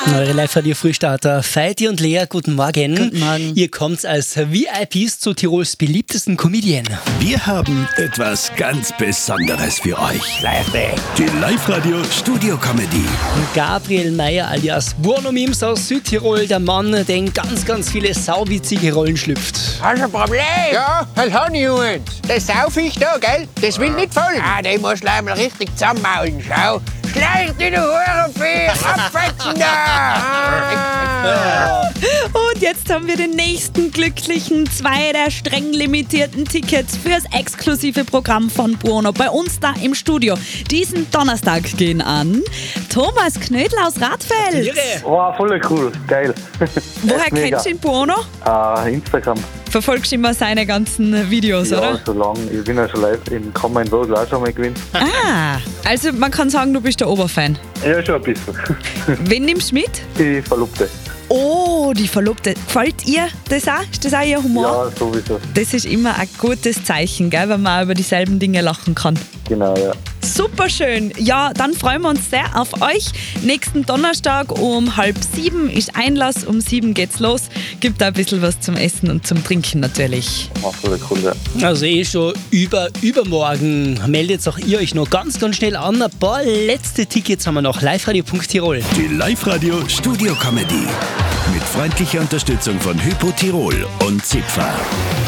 Eure Live-Radio-Frühstarter Feiti und Lea, guten Morgen. Guten Morgen. Ihr kommt als VIPs zu Tirols beliebtesten Comedian. Wir haben etwas ganz Besonderes für euch. Die Live-Radio-Studio-Comedy. Gabriel Meyer alias Buono Mims aus Südtirol, der Mann, der in ganz viele sauwitzige Rollen schlüpft. Hast du ein Problem? Ja, halt Honey, Jungs. Das Saufisch da, gell? Das will nicht folgen. Ah, den musst du einmal richtig zusammenmaulen, schau. Schleich dich, du Hurenvieh! Abfetzen da! Und jetzt haben wir den nächsten glücklichen 2 der streng limitierten Tickets fürs exklusive Programm von Buono bei uns da im Studio. Diesen Donnerstag gehen an Thomas Knödel aus Radfeld. Wow, voll cool, geil. Woher kennst du ihn, Buono? Instagram. Verfolgst du immer seine ganzen Videos, Ja, oder? so lang. Ich bin ja schon live im Kammer in Vogel auch schon mal gewesen. Also man kann sagen, du bist der Oberfan. Ja, schon ein bisschen. Wen nimmst du mit? Die Verlobte. Oh, die Verlobte. Gefällt ihr das auch? Ist das auch ihr Humor? Ja, sowieso. Das ist immer ein gutes Zeichen, gell, wenn man über dieselben Dinge lachen kann. Genau, ja. Super schön. Ja, dann freuen wir uns sehr auf euch. Nächsten Donnerstag um 6:30 ist Einlass, um 7 geht's los. Gibt da ein bisschen was zum Essen und zum Trinken natürlich. War voll cool, ja. Also schon übermorgen. Meldet auch ihr euch noch ganz schnell an. Ein paar letzte Tickets haben wir noch. liveradio.tirol. Die Live-Radio-Studio-Comedy. Mit freundlicher Unterstützung von Hypo Tirol und Zipfer.